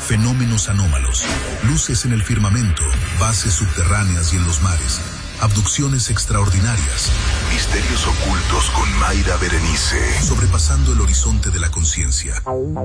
fenómenos anómalos, luces en el firmamento, bases subterráneas y en los mares, abducciones extraordinarias, misterios ocultos con Mayra Berenice, sobrepasando el horizonte de la conciencia.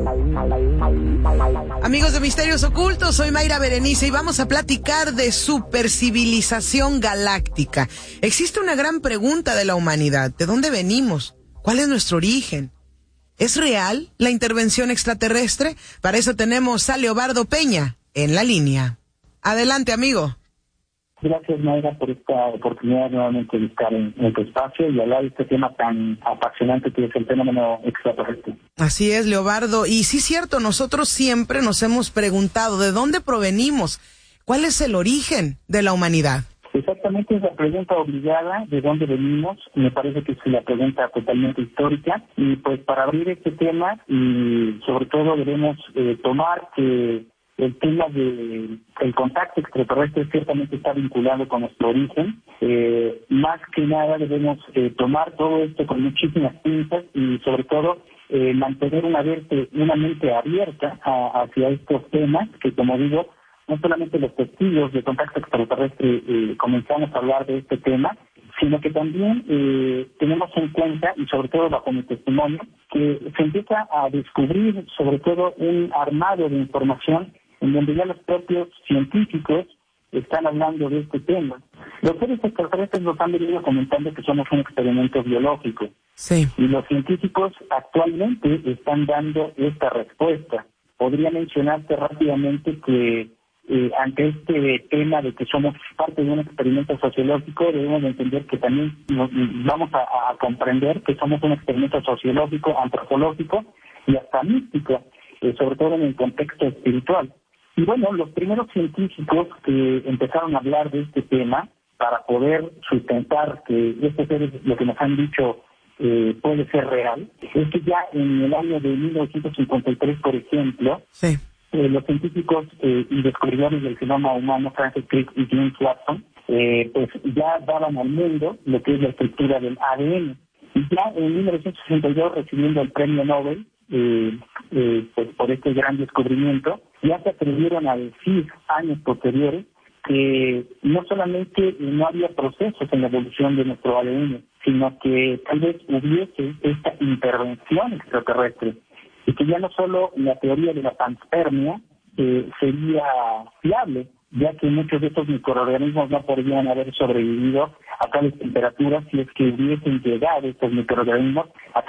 Amigos de Misterios Ocultos, soy Mayra Berenice y vamos a platicar de supercivilización galáctica. Existe una gran pregunta de la humanidad: ¿de dónde venimos? ¿Cuál es nuestro origen? ¿Es real la intervención extraterrestre? Para eso tenemos a Leobardo Peña en la línea. Adelante, amigo. Gracias, Mayra, por esta oportunidad nuevamente de estar en tu espacio y hablar de este tema tan apasionante que es el fenómeno extraterrestre. Así es, Leobardo. Y sí es cierto, nosotros siempre nos hemos preguntado ¿de dónde provenimos? ¿Cuál es el origen de la humanidad? Exactamente, es la pregunta obligada, ¿de dónde venimos? Me parece que es la pregunta totalmente histórica. Y pues para abrir este tema, y sobre todo debemos tomar que el tema del contacto extraterrestre ciertamente está vinculado con nuestro origen. Más que nada debemos tomar todo esto con muchísimas pinzas y sobre todo mantener una mente abierta hacia estos temas que, como digo, no solamente los testigos de contacto extraterrestre comenzamos a hablar de este tema, sino que también tenemos en cuenta, y sobre todo bajo mi testimonio, que se empieza a descubrir sobre todo un armado de información en donde ya los propios científicos están hablando de este tema. Los seres extraterrestres nos han venido comentando que somos un experimento biológico. Sí. Y los científicos actualmente están dando esta respuesta. Podría mencionarte rápidamente que ante este tema de que somos parte de un experimento sociológico, debemos de entender que también vamos a comprender que somos un experimento sociológico, antropológico y hasta místico, sobre todo en el contexto espiritual. Y bueno, los primeros científicos que empezaron a hablar de este tema para poder sustentar que estos seres, lo que nos han dicho, puede ser real, es que ya en el año de 1953, por ejemplo, sí, los científicos y descubridores del genoma humano, Francis Crick y James Watson, pues ya daban al mundo lo que es la estructura del ADN. Y ya en 1962, recibiendo el premio Nobel, pues por este gran descubrimiento, ya se atrevieron a decir años posteriores que no solamente no había procesos en la evolución de nuestro ADN, sino que tal vez hubiese esta intervención extraterrestre, y que ya no solo la teoría de la panspermia sería fiable, ya que muchos de estos microorganismos no podrían haber sobrevivido a tales temperaturas si es que hubiesen llegado estos microorganismos a